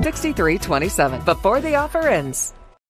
6327 before the offer ends.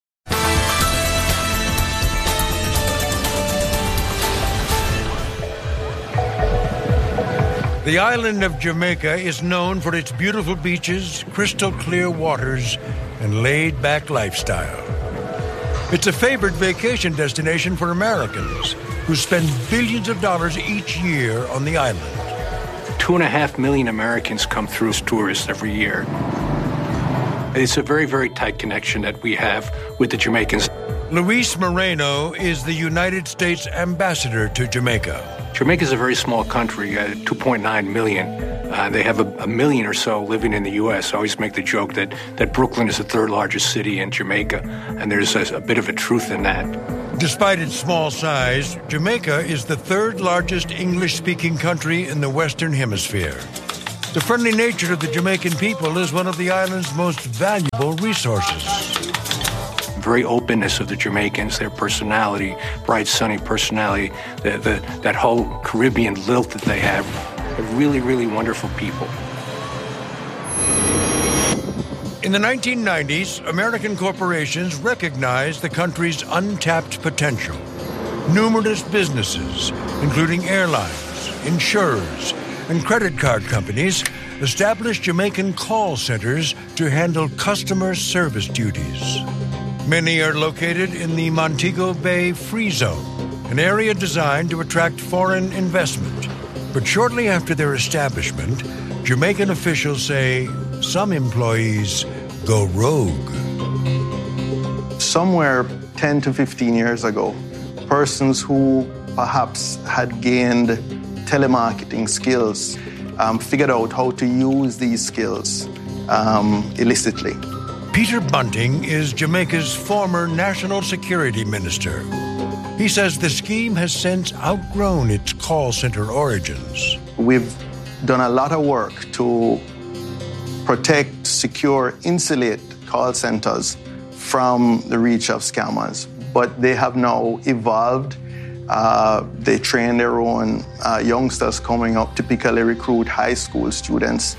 The island of Jamaica is known for its beautiful beaches, crystal clear waters, and laid-back lifestyle. It's a favored vacation destination for Americans who spend billions of dollars each year on the island. 2.5 million Americans come through as tourists every year. It's a very, very tight connection that we have with the Jamaicans. Luis Moreno is the United States ambassador to Jamaica. Jamaica is a very small country, 2.9 million. They have a million or so living in the U.S. I always make the joke that Brooklyn is the third largest city in Jamaica, and there's a bit of a truth in that. Despite its small size, Jamaica is the third largest English-speaking country in the Western Hemisphere. The friendly nature of the Jamaican people is one of the island's most valuable resources. Very openness of the Jamaicans, their personality, bright, sunny personality, that whole Caribbean lilt that they have. They're really, really wonderful people. In the 1990s, American corporations recognized the country's untapped potential. Numerous businesses, including airlines, insurers, and credit card companies, established Jamaican call centers to handle customer service duties. Many are located in the Montego Bay Free Zone, an area designed to attract foreign investment. But shortly after their establishment, Jamaican officials say some employees go rogue. Somewhere 10 to 15 years ago, persons who perhaps had gained telemarketing skills figured out how to use these skills illicitly. Peter Bunting is Jamaica's former national security minister. He says the scheme has since outgrown its call center origins. We've done a lot of work to protect, secure, insulate call centers from the reach of scammers, but they have now evolved. They train their own youngsters coming up, typically recruit high school students.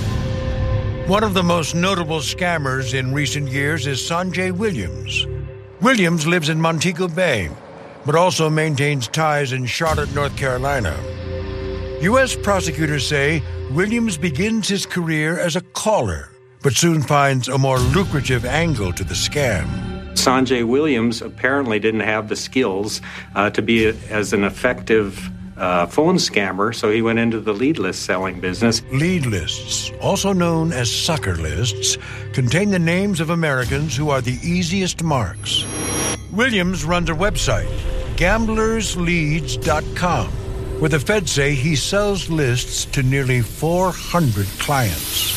One of the most notable scammers in recent years is Sanjay Williams. Williams lives in Montego Bay, but also maintains ties in Charlotte, North Carolina. U.S. prosecutors say Williams begins his career as a caller, but soon finds a more lucrative angle to the scam. Sanjay Williams apparently didn't have the skills to be as an effective phone scammer, so he went into the lead list selling business. Lead lists, also known as sucker lists, contain the names of Americans who are the easiest marks. Williams runs a website, gamblersleads.com, where the feds say he sells lists to nearly 400 clients.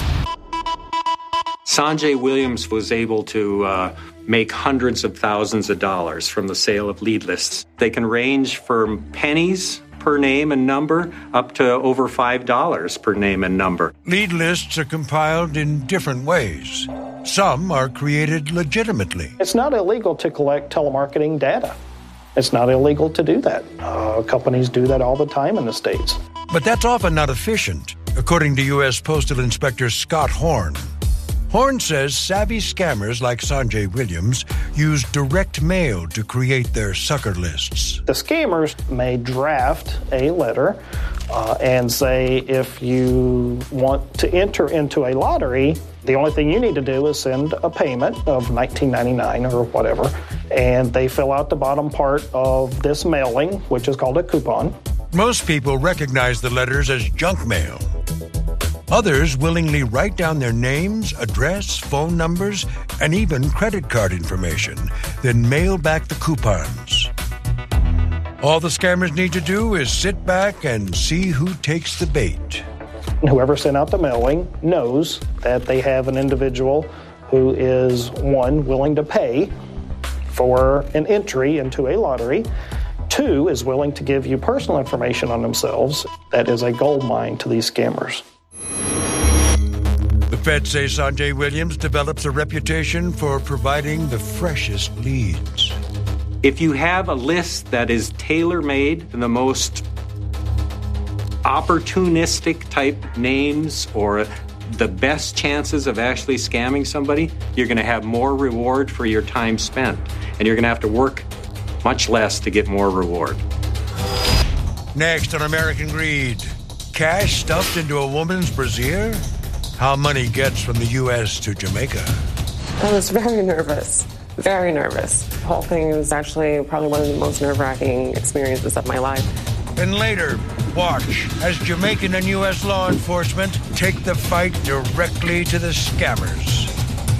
Sanjay Williams was able to make hundreds of thousands of dollars from the sale of lead lists. They can range from pennies per name and number up to over $5 per name and number. Lead lists are compiled in different ways. Some are created legitimately. It's not illegal to collect telemarketing data. It's not illegal to do that. Companies do that all the time in the States. But that's often not efficient, according to U.S. Postal Inspector Scott Horn. Horn says savvy scammers like Sanjay Williams use direct mail to create their sucker lists. The scammers may draft a letter and say, if you want to enter into a lottery, the only thing you need to do is send a payment of $19.99 or whatever, and they fill out the bottom part of this mailing, which is called a coupon. Most people recognize the letters as junk mail. Others willingly write down their names, address, phone numbers, and even credit card information, then mail back the coupons. All the scammers need to do is sit back and see who takes the bait. Whoever sent out the mailing knows that they have an individual who is, one, willing to pay for an entry into a lottery, two, is willing to give you personal information on themselves. That is a gold mine to these scammers. The feds say Sanjay Williams develops a reputation for providing the freshest leads. If you have a list that is tailor-made and the most opportunistic type names or the best chances of actually scamming somebody, you're going to have more reward for your time spent. And you're going to have to work much less to get more reward. Next on American Greed, cash stuffed into a woman's brassiere? How money gets from the U.S. to Jamaica. I was very nervous. Very nervous. The whole thing was actually probably one of the most nerve-wracking experiences of my life. And later, watch as Jamaican and U.S. law enforcement take the fight directly to the scammers.